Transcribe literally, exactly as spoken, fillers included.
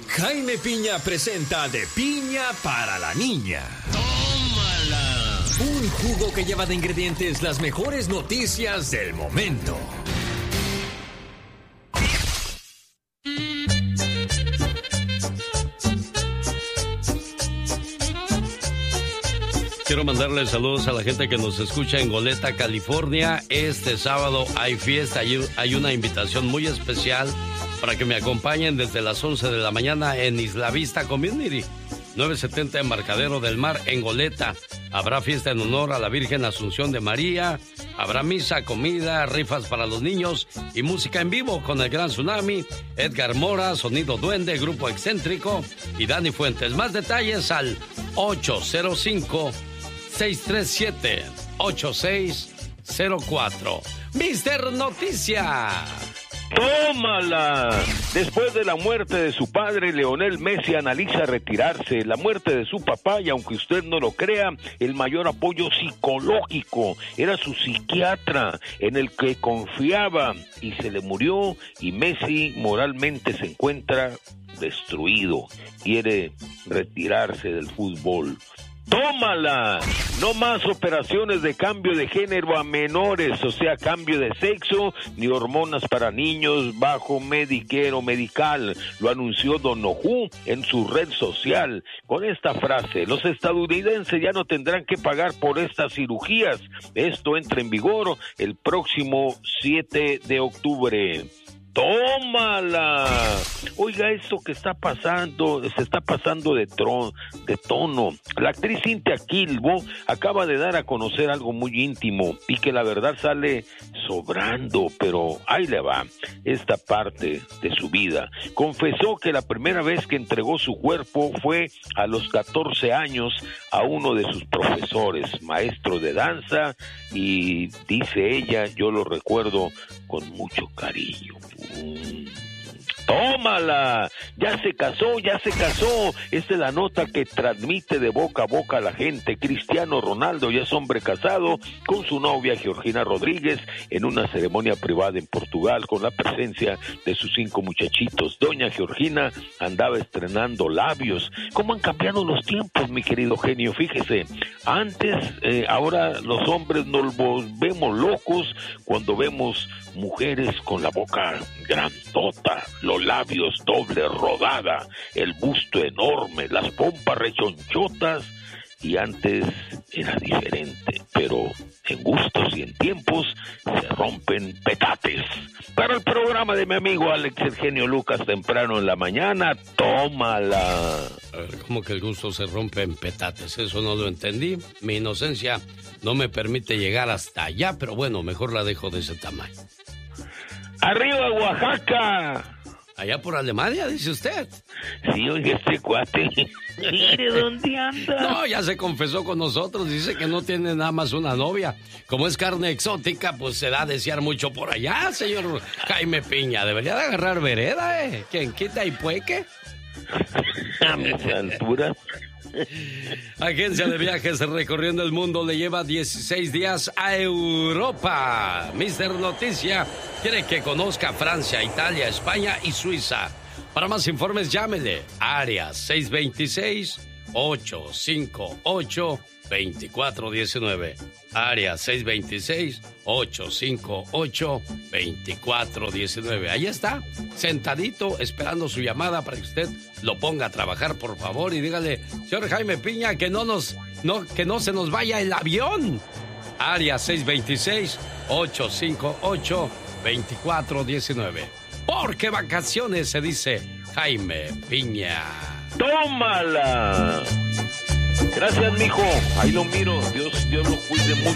Jaime Piña presenta De Piña para la Niña. ¡Tómala! Un jugo que lleva de ingredientes las mejores noticias del momento. Quiero mandarle saludos a la gente que nos escucha en Goleta, California. Este sábado hay fiesta, hay una invitación muy especial para que me acompañen desde las once de la mañana en Isla Vista Community, novecientos setenta Embarcadero del Mar, en Goleta. Habrá fiesta en honor a la Virgen Asunción de María, habrá misa, comida, rifas para los niños y música en vivo con el Gran Tsunami, Edgar Mora, Sonido Duende, Grupo Excéntrico y Dani Fuentes. Más detalles al ocho cero cinco, seis tres siete, ocho seis cero cuatro. Mister Noticia. ¡Tómala! Después de la muerte de su padre, Lionel Messi analiza retirarse. La muerte de su papá, y aunque usted no lo crea, el mayor apoyo psicológico era su psiquiatra, en el que confiaba, y se le murió, y Messi moralmente se encuentra destruido. Quiere retirarse del fútbol. ¡Tómala! No más operaciones de cambio de género a menores, o sea, cambio de sexo, ni hormonas para niños bajo Medicare o Medical. Lo anunció Don Ojú en su red social con esta frase: los estadounidenses ya no tendrán que pagar por estas cirugías. Esto entra en vigor el próximo siete de octubre. ¡Tómala! Oiga, esto que está pasando, se está pasando de, tron, de tono. La actriz Cynthia Kilbo acaba de dar a conocer algo muy íntimo y que la verdad sale sobrando, pero ahí le va esta parte de su vida. Confesó que la primera vez que entregó su cuerpo fue a los catorce años a uno de sus profesores, maestro de danza, y dice ella, yo lo recuerdo con mucho cariño. ¡Tómala! Ya se casó, ya se casó. Esta es la nota que transmite de boca a boca a la gente. Cristiano Ronaldo ya es hombre casado con su novia Georgina Rodríguez en una ceremonia privada en Portugal con la presencia de sus cinco muchachitos. Doña Georgina andaba estrenando labios. ¿Cómo han cambiado los tiempos, mi querido genio? Fíjese, antes, eh, ahora los hombres nos volvemos locos cuando vemos mujeres con la boca grandota, los labios doble rodada, el busto enorme, las pompas rechonchotas, y antes era diferente, pero en gustos y en tiempos se rompen petates. Para el programa de mi amigo Alex el genio Lucas temprano en la mañana, tómala. A ver, ¿cómo que el gusto se rompe en petates? Eso no lo entendí. Mi inocencia no me permite llegar hasta allá, pero bueno, mejor la dejo de ese tamaño. ¡Arriba, Oaxaca! Allá por Alemania, dice usted. Sí, oiga, este cuate. Mire dónde anda. No, ya se confesó con nosotros. Dice que no tiene nada más una novia. Como es carne exótica, pues se da a desear mucho por allá, señor Jaime Piña. Debería de agarrar vereda, ¿eh? ¿Quién quita y pueque? A mis alturas. Agencia de viajes recorriendo el mundo le lleva dieciséis días a Europa. Mister Noticia quiere que conozca Francia, Italia, España y Suiza. Para más informes, llámele. Área seis dos seis, ocho cinco ocho, dos cuatro uno nueve. Área seis dos seis, ocho cinco ocho, dos cuatro uno nueve. Ahí está, sentadito, esperando su llamada para que usted lo ponga a trabajar, por favor, y dígale, señor Jaime Piña, que no nos, no, que no se nos vaya el avión. Área seis dos seis, ocho cinco ocho, dos cuatro uno nueve. Porque vacaciones se dice Jaime Piña. ¡Tómala! Gracias, mijo. Ahí lo miro. Dios, Dios lo cuide mucho.